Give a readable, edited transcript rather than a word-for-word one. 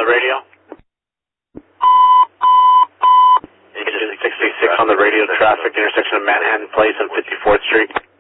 the radio. You can just 66 on the radio, traffic intersection of Manhattan Place and 54th Street.